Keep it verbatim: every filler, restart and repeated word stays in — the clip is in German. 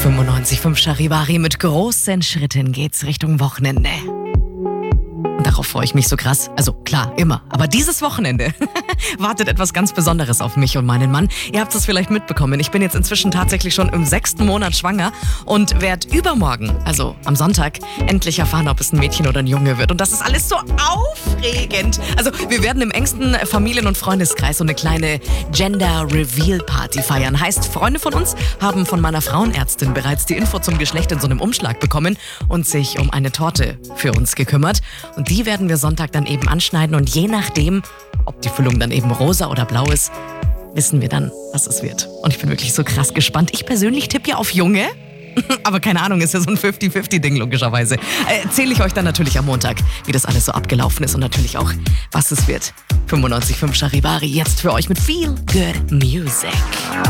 fünfundneunzig Komma fünf Charivari, mit großen Schritten geht's Richtung Wochenende. Und darauf freue ich mich so krass. Also klar, immer. Aber dieses Wochenende wartet etwas ganz Besonderes auf mich und meinen Mann. Ihr habt es vielleicht mitbekommen. Ich bin jetzt inzwischen tatsächlich schon im sechsten Monat schwanger und werde übermorgen, also am Sonntag, endlich erfahren, ob es ein Mädchen oder ein Junge wird. Und das ist alles so aufregend. Also wir werden im engsten Familien- und Freundeskreis so eine kleine Gender-Reveal-Party feiern. Heißt, Freunde von uns haben von meiner Frauenärztin bereits die Info zum Geschlecht in so einem Umschlag bekommen und sich um eine Torte für uns gekümmert. Und die werden wir Sonntag dann eben anschneiden und je nachdem, ob die Füllung dann eben rosa oder blau ist, wissen wir dann, was es wird. Und ich bin wirklich so krass gespannt. Ich persönlich tippe ja auf Junge, aber keine Ahnung, ist ja so ein fünfzig fünfzig-Ding logischerweise. Erzähle ich euch dann natürlich am Montag, wie das alles so abgelaufen ist und natürlich auch, was es wird. fünfundneunzig Komma fünf Charivari, jetzt für euch mit Feel Good Music.